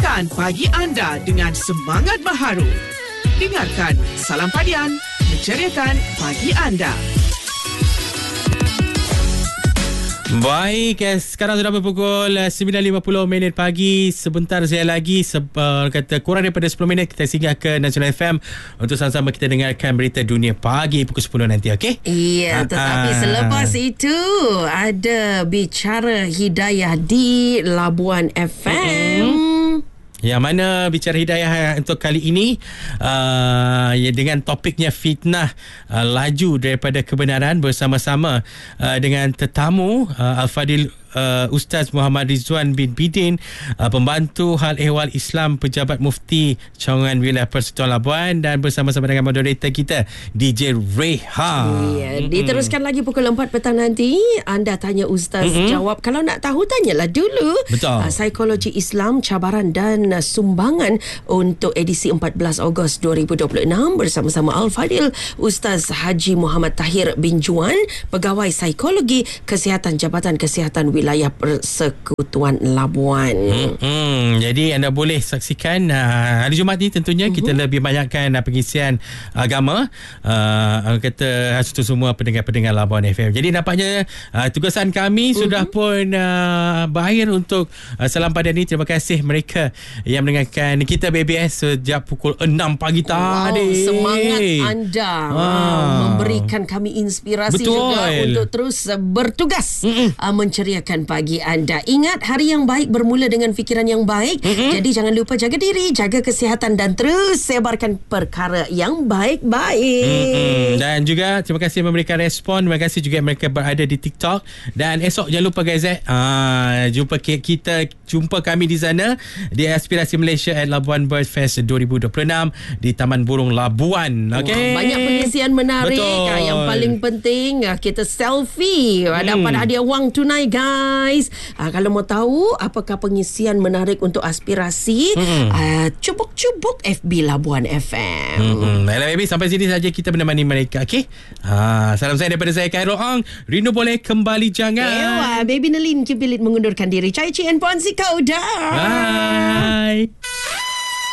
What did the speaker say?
Mulakan pagi anda dengan semangat baharu. Dengarkan Salam Padian, menceriakan pagi anda. Baik, sekarang sudah pukul 9.50 pagi. Sebentar saya lagi kata kurang daripada 10 minit kita singgah ke Nasional FM untuk sama-sama kita dengarkan berita dunia pagi pukul 10 nanti, okey? Iya, tetapi selepas itu ada bicara hidayah di Labuan FM. Yang mana bicara hidayah untuk kali ini dengan topiknya fitnah laju daripada kebenaran bersama-sama dengan tetamu Al-Fadil Ustaz Muhammad Rizwan bin Bidin, pembantu hal ehwal Islam Pejabat Mufti Cawangan Wilayah Persekutuan Labuan, dan bersama-sama dengan moderator kita DJ Reha. Ya, diteruskan lagi pukul 4 petang nanti. Anda tanya Ustaz, jawab. Kalau nak tahu, tanyalah dulu. Betul. Psikologi Islam, cabaran dan sumbangan untuk edisi 14 Ogos 2026 bersama-sama Al-Fadil Ustaz Haji Muhammad Tahir bin Juan, Pegawai Psikologi Kesihatan Jabatan Kesihatan Wilayah Persekutuan Labuan. Jadi anda boleh saksikan hari Jumaat ni tentunya kita lebih banyakkan pengisian agama kata itu semua pendengar-pendengar Labuan FM. Jadi nampaknya tugasan kami sudah pun berakhir untuk Salam Padian ni. Terima kasih mereka yang mendengarkan kita BBS sejak pukul 6 pagi tadi. Semangat anda memberikan kami inspirasi juga untuk terus bertugas menceriakan pagi anda. Ingat, hari yang baik bermula dengan fikiran yang baik. Jadi jangan lupa jaga diri, jaga kesihatan dan terus sebarkan perkara yang baik-baik. Dan juga terima kasih memberikan respon. Terima kasih juga mereka berada di TikTok. Dan esok jangan lupa guys, jumpa kami di sana di Aspirasi Malaysia at Labuan Bird Fest 2026 di Taman Burung Labuan. Okay? Banyak pengisian menarik. Yang paling penting kita selfie. Dapat hadiah wang tunai guys. Kalau mau tahu apakah pengisian menarik untuk aspirasi, cubuk-cubuk FB Labuan FM. Baiklah baby, sampai sini saja kita menemani mereka, okey? Salam saya daripada saya Khairul Ong. Rindu boleh, kembali jangan. Baby Nelin Kipilit mengundurkan diri. Cai Cien Puan si kau dah. Bye.